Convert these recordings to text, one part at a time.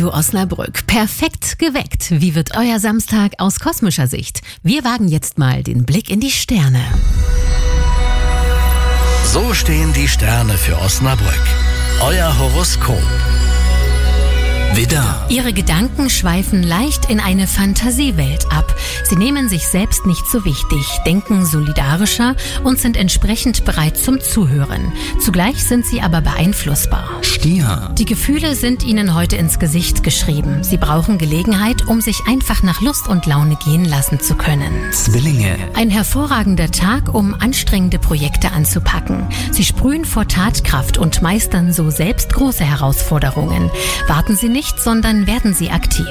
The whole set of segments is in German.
Radio Osnabrück. Perfekt geweckt. Wie wird euer Samstag aus kosmischer Sicht? Wir wagen jetzt mal den Blick in die Sterne. So stehen die Sterne für Osnabrück. Euer Horoskop. Widder. Ihre Gedanken schweifen leicht in eine Fantasiewelt ab. Sie nehmen sich selbst nicht so wichtig, denken solidarischer und sind entsprechend bereit zum Zuhören. Zugleich sind sie aber beeinflussbar. Stier. Die Gefühle sind ihnen heute ins Gesicht geschrieben. Sie brauchen Gelegenheit, um sich einfach nach Lust und Laune gehen lassen zu können. Zwillinge. Ein hervorragender Tag, um anstrengende Projekte anzupacken. Sie sprühen vor Tatkraft und meistern so selbst große Herausforderungen. Warten Sie nicht, sondern werden Sie aktiv.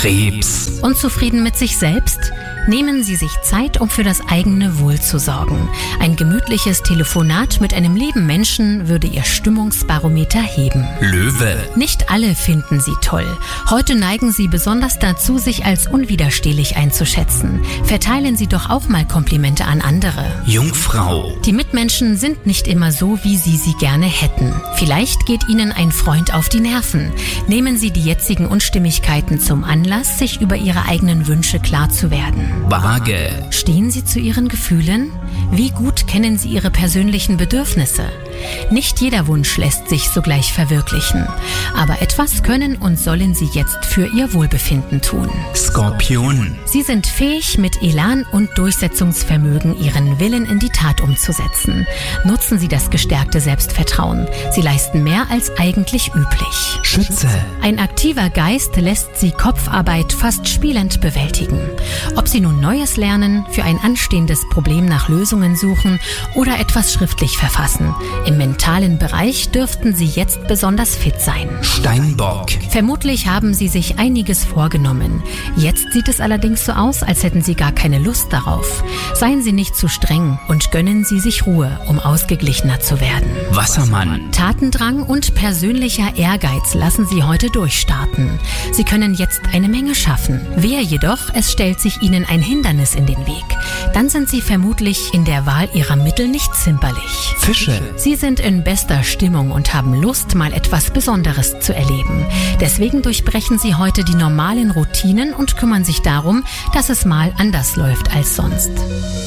Krebs. Unzufrieden mit sich selbst? Nehmen Sie sich Zeit, um für das eigene Wohl zu sorgen. Ein gemütliches Telefonat mit einem lieben Menschen würde Ihr Stimmungsbarometer heben. Löwe. Nicht alle finden Sie toll. Heute neigen Sie besonders dazu, sich als unwiderstehlich einzuschätzen. Verteilen Sie doch auch mal Komplimente an andere. Jungfrau. Die Mitmenschen sind nicht immer so, wie Sie sie gerne hätten. Vielleicht geht Ihnen ein Freund auf die Nerven. Nehmen Sie die jetzigen Unstimmigkeiten zum Anlass, sich über Ihre eigenen Wünsche klar zu werden. Waage. Stehen Sie zu Ihren Gefühlen? Wie gut kennen Sie Ihre persönlichen Bedürfnisse? Nicht jeder Wunsch lässt sich sogleich verwirklichen. Aber etwas können und sollen Sie jetzt für Ihr Wohlbefinden tun. Skorpion. Sie sind fähig, mit Elan und Durchsetzungsvermögen Ihren Willen in die Tat umzusetzen. Nutzen Sie das gestärkte Selbstvertrauen. Sie leisten mehr als eigentlich üblich. Schütze. Ein aktiver Geist lässt Sie Kopfarbeit fast spielend bewältigen. Ob Sie nun Neues lernen, für ein anstehendes Problem nach Lösungen suchen oder etwas schriftlich verfassen. Im mentalen Bereich dürften Sie jetzt besonders fit sein. Steinbock. Vermutlich haben Sie sich einiges vorgenommen. Jetzt sieht es allerdings so aus, als hätten Sie gar keine Lust darauf. Seien Sie nicht zu streng und gönnen Sie sich Ruhe, um ausgeglichener zu werden. Wassermann. Tatendrang und persönlicher Ehrgeiz lassen Sie heute durchstarten. Sie können jetzt eine Menge schaffen. Wehe jedoch, es stellt sich Ihnen ein Hindernis in den Weg. Dann sind Sie vermutlich in der Wahl Ihrer Mittel nicht zimperlich. Fische. Sie sind in bester Stimmung und haben Lust, mal etwas Besonderes zu erleben. Deswegen durchbrechen Sie heute die normalen Routinen und kümmern sich darum, dass es mal anders läuft als sonst.